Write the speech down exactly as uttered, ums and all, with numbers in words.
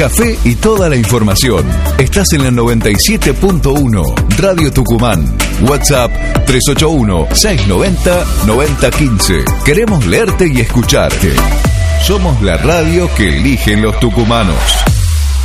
café y toda la información. Estás en la noventa y siete punto uno, Radio Tucumán. WhatsApp tres ocho uno, seis nueve cero, nueve cero uno cinco. Queremos leerte y escucharte. Somos la radio que eligen los tucumanos.